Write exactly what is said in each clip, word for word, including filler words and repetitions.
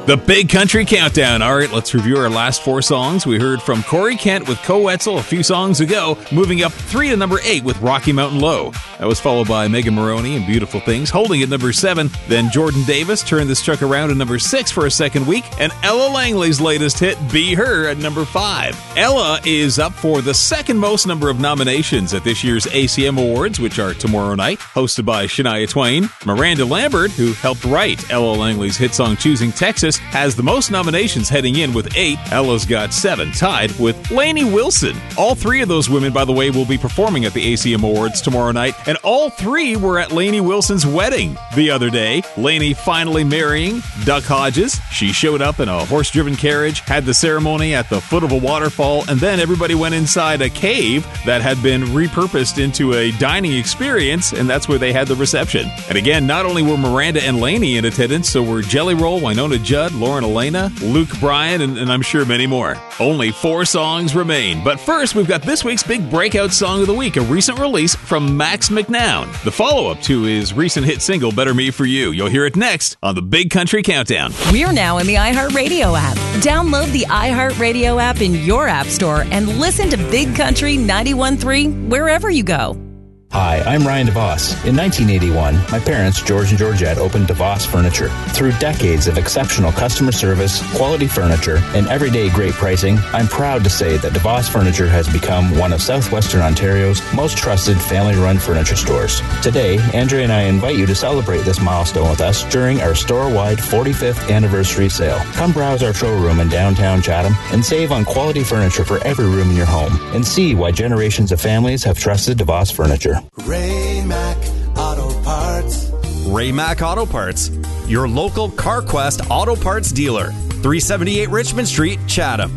The Big Country Countdown. All right, let's review our last four songs. We heard from Corey Kent with Co-Wetzel a few songs ago, moving up three to number eight with Rocky Mountain Low. That was followed by Megan Maroney and Beautiful Things, holding at number seven. Then Jordan Davis turned this truck around to number six for a second week, and Ella Langley's latest hit, Be Her, at number five. Ella is up for the second most number of nominations at this year's A C M Awards, which are tomorrow night, hosted by Shania Twain. Miranda Lambert, who helped write Ella Langley's hit song Choosing Texas, has the most nominations heading in with eight. Ella's got seven, tied with Lainey Wilson. All three of those women, by the way, will be performing at the A C M Awards tomorrow night, and all three were at Lainey Wilson's wedding the other day. Lainey finally marrying Duck Hodges. She showed up in a horse-driven carriage, had the ceremony at the foot of a waterfall, and then everybody went inside a cave that had been repurposed into a dining experience, and that's where they had the reception. And again, not only were Miranda and Lainey in attendance, so were Jelly Roll, Winona Judd, Lauren Elena, Luke Bryan, and, and I'm sure many more. Only four songs remain. But first, we've got this week's big breakout song of the week, a recent release from Max McNown. The follow-up to his recent hit single, Better Me For You. You'll hear it next on the Big Country Countdown. We're now in the iHeartRadio app. Download the iHeartRadio app in your app store and listen to Big Country ninety-one point three wherever you go. Hi, I'm Ryan DeVos. In nineteen eighty-one, my parents, George and Georgette, opened DeVos Furniture. Through decades of exceptional customer service, quality furniture, and everyday great pricing, I'm proud to say that DeVos Furniture has become one of Southwestern Ontario's most trusted family-run furniture stores. Today, Andrea and I invite you to celebrate this milestone with us during our store-wide forty-fifth anniversary sale. Come browse our showroom in downtown Chatham and save on quality furniture for every room in your home, and see why generations of families have trusted DeVos Furniture. Ray-Mac Auto Parts. Ray-Mac Auto Parts, your local CarQuest Auto Parts dealer. three seventy-eight Richmond Street, Chatham.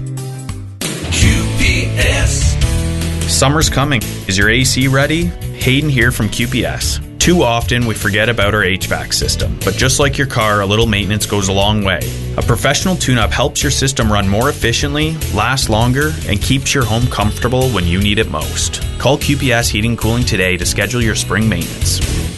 Q P S. Summer's coming. Is your A C ready? Hayden here from Q P S. Too often we forget about our H V A C system, but just like your car, a little maintenance goes a long way. A professional tune-up helps your system run more efficiently, last longer, and keeps your home comfortable when you need it most. Call Q P S Heating and Cooling today to schedule your spring maintenance.